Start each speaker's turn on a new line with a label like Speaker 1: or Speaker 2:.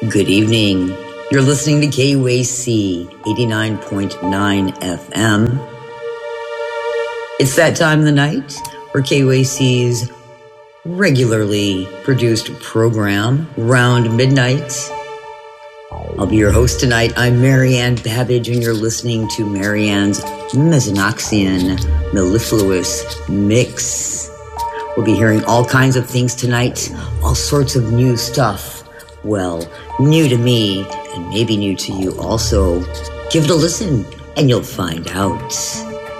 Speaker 1: Good evening. You're listening to KUAC 89.9 FM. It's that time of the night for KUAC's regularly produced program, Round Midnight. I'll be your host tonight. I'm Marianne Babbage, and you're listening to Marianne's Mezenoxian Mellifluous Mix. We'll be hearing all kinds of things tonight, all sorts of new stuff. Well, new to me, and maybe new to you also. Give it a listen, and you'll find out.